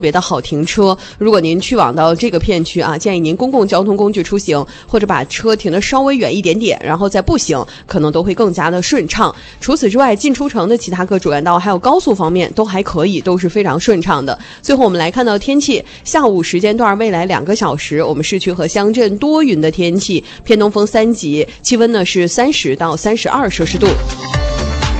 别的好停车，如果您去往到这个片区啊，建议您公共交通工具出行，或者把车停得稍微远一点点，然后再步行，可能都会更加的顺畅。除此之外，进出城的其他各主干道还有高速方面都还可以，都是非常顺畅的。最后我们来看到天气，下午时间段未来2个小时，我们市区和乡镇多云的天气，偏东风3级，气温呢是30到32摄氏度。